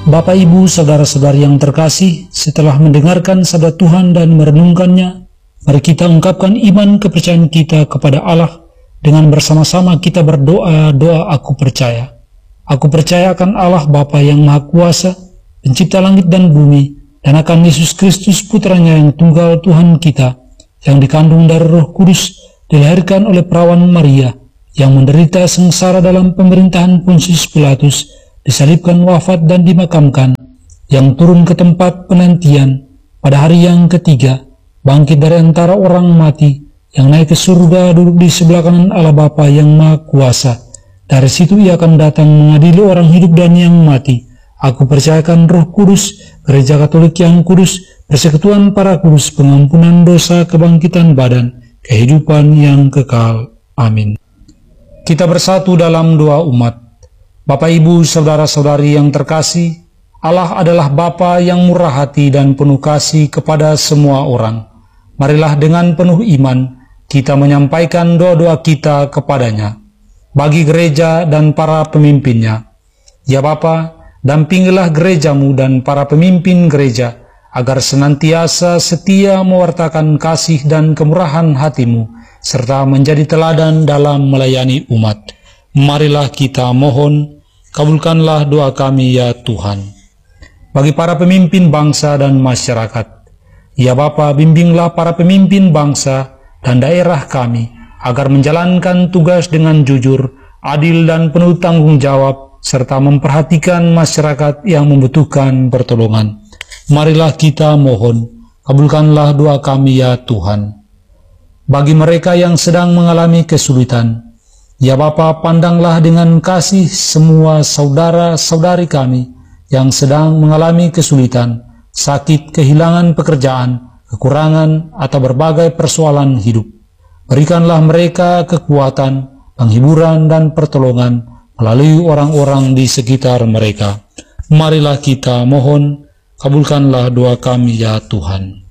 Bapak, Ibu, saudara-saudari yang terkasih, setelah mendengarkan sabda Tuhan dan merenungkannya, mari kita ungkapkan iman kepercayaan kita kepada Allah dengan bersama-sama kita berdoa doa aku percaya. Aku percaya akan Allah Bapa yang Maha Kuasa, pencipta langit dan bumi, dan akan Yesus Kristus putranya yang tunggal Tuhan kita, yang dikandung dari Roh Kudus, dilahirkan oleh perawan Maria, yang menderita sengsara dalam pemerintahan Pontius Pilatus, disalibkan, wafat dan dimakamkan, yang turun ke tempat penantian, pada hari yang ketiga, bangkit dari antara orang mati, yang naik ke surga, duduk di sebelah kanan Allah Bapa yang Maha Kuasa. Dari situ ia akan datang mengadili orang hidup dan yang mati. Aku percayakan Roh Kudus, Gereja Katolik yang kudus, persekutuan para kudus, pengampunan dosa, kebangkitan badan, kehidupan yang kekal. Amin. Kita bersatu dalam doa umat. Bapak, Ibu, saudara-saudari yang terkasih, Allah adalah Bapa yang murah hati dan penuh kasih kepada semua orang. Marilah dengan penuh iman kita menyampaikan doa-doa kita kepadanya. Bagi gereja dan para pemimpinnya, ya Bapa, dampingilah gerejamu dan para pemimpin gereja, agar senantiasa setia mewartakan kasih dan kemurahan hatimu, serta menjadi teladan dalam melayani umat. Marilah kita mohon, kabulkanlah doa kami ya Tuhan. Bagi para pemimpin bangsa dan masyarakat, ya Bapa, bimbinglah para pemimpin bangsa dan daerah kami, agar menjalankan tugas dengan jujur, adil dan penuh tanggung jawab, serta memperhatikan masyarakat yang membutuhkan pertolongan. Marilah kita mohon, kabulkanlah doa kami ya Tuhan. Bagi mereka yang sedang mengalami kesulitan, ya Bapa, pandanglah dengan kasih semua saudara-saudari kami yang sedang mengalami kesulitan, sakit, kehilangan pekerjaan, kekurangan, atau berbagai persoalan hidup. Berikanlah mereka kekuatan, penghiburan, dan pertolongan melalui orang-orang di sekitar mereka. Marilah kita mohon, kabulkanlah doa kami ya Tuhan.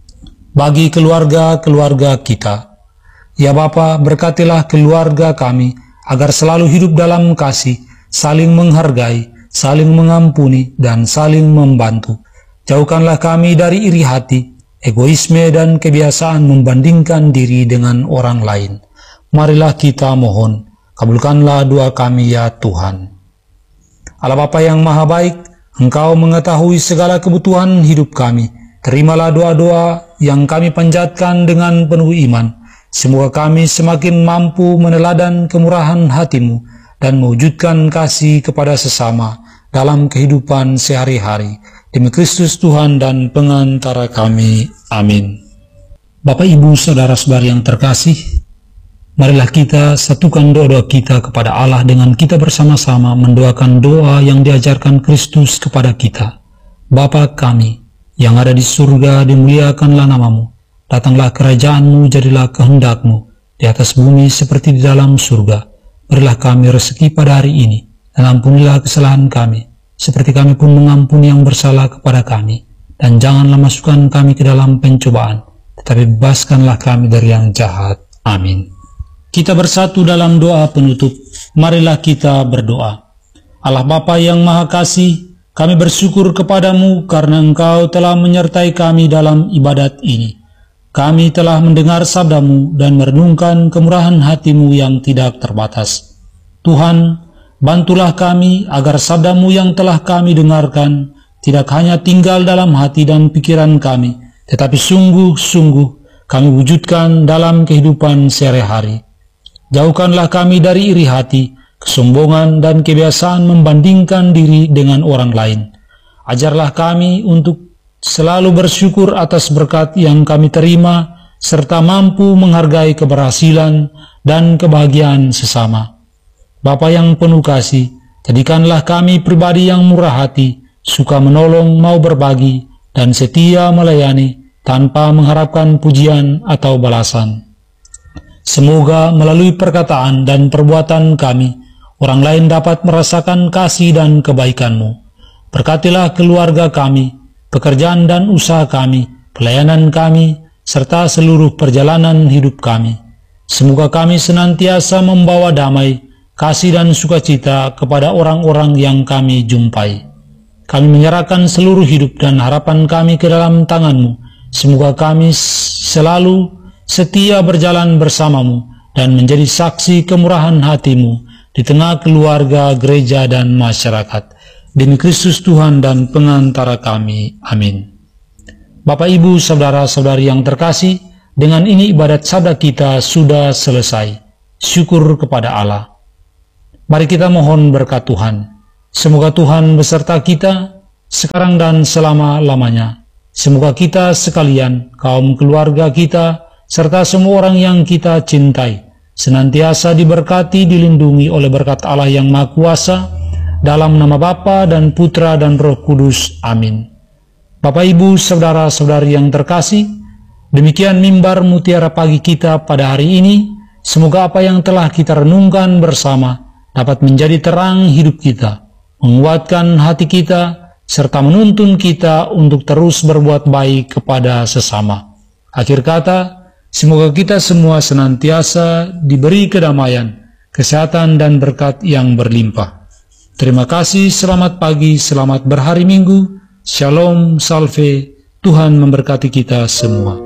Bagi keluarga-keluarga kita, ya Bapa, berkatilah keluarga kami, agar selalu hidup dalam kasih, saling menghargai, saling mengampuni, dan saling membantu. Jauhkanlah kami dari iri hati, egoisme, dan kebiasaan membandingkan diri dengan orang lain. Marilah kita mohon, kabulkanlah doa kami ya Tuhan. Allah Bapa yang Maha Baik, Engkau mengetahui segala kebutuhan hidup kami. Terimalah doa-doa yang kami panjatkan dengan penuh iman. Semoga kami semakin mampu meneladan kemurahan hati-Mu dan mewujudkan kasih kepada sesama dalam kehidupan sehari-hari. Demi Kristus Tuhan dan pengantara kami. Amin. Bapak, Ibu, saudara-saudari yang terkasih, marilah kita satukan doa-doa kita kepada Allah dengan kita bersama-sama mendoakan doa yang diajarkan Kristus kepada kita. Bapa kami yang ada di surga, dimuliakanlah namamu. Datanglah kerajaan-Mu, jadilah kehendak-Mu di atas bumi seperti di dalam surga. Berilah kami rezeki pada hari ini, dan ampunilah kesalahan kami, seperti kami pun mengampuni yang bersalah kepada kami. Dan janganlah masukkan kami ke dalam pencobaan, tetapi bebaskanlah kami dari yang jahat. Amin. Kita bersatu dalam doa penutup. Marilah kita berdoa. Allah Bapa yang Maha Kasih, kami bersyukur kepadamu karena Engkau telah menyertai kami dalam ibadat ini. Kami telah mendengar sabdamu dan merenungkan kemurahan hatimu yang tidak terbatas. Tuhan, bantulah kami agar sabdamu yang telah kami dengarkan tidak hanya tinggal dalam hati dan pikiran kami, tetapi sungguh-sungguh kami wujudkan dalam kehidupan sehari-hari. Jauhkanlah kami dari iri hati, kesombongan, dan kebiasaan membandingkan diri dengan orang lain. Ajarlah kami untuk selalu bersyukur atas berkat yang kami terima, serta mampu menghargai keberhasilan dan kebahagiaan sesama. Bapa yang penuh kasih, jadikanlah kami pribadi yang murah hati, suka menolong, mau berbagi, dan setia melayani tanpa mengharapkan pujian atau balasan. Semoga melalui perkataan dan perbuatan kami, orang lain dapat merasakan kasih dan kebaikan-Mu. Berkatilah keluarga kami, pekerjaan dan usaha kami, pelayanan kami, serta seluruh perjalanan hidup kami. Semoga kami senantiasa membawa damai, kasih dan sukacita kepada orang-orang yang kami jumpai. Kami menyerahkan seluruh hidup dan harapan kami ke dalam tangan-Mu. Semoga kami selalu setia berjalan bersama-Mu dan menjadi saksi kemurahan hati-Mu di tengah keluarga, gereja, dan masyarakat. Demi Kristus Tuhan dan pengantara kami. Amin. Bapak, Ibu, saudara-saudari yang terkasih, dengan ini ibadat sabda kita sudah selesai. Syukur kepada Allah. Mari kita mohon berkat Tuhan. Semoga Tuhan beserta kita sekarang dan selama-lamanya. Semoga kita sekalian, kaum keluarga kita, serta semua orang yang kita cintai, senantiasa diberkati, dilindungi oleh berkat Allah yang Maha Kuasa, dalam nama Bapa dan Putra dan Roh Kudus. Amin. Bapak, Ibu, saudara-saudari yang terkasih, demikian mimbar mutiara pagi kita pada hari ini. Semoga apa yang telah kita renungkan bersama dapat menjadi terang hidup kita, menguatkan hati kita, serta menuntun kita untuk terus berbuat baik kepada sesama. Akhir kata, semoga kita semua senantiasa diberi kedamaian, kesehatan, dan berkat yang berlimpah. Terima kasih, selamat pagi, selamat berhari Minggu, Shalom, Salve, Tuhan memberkati kita semua.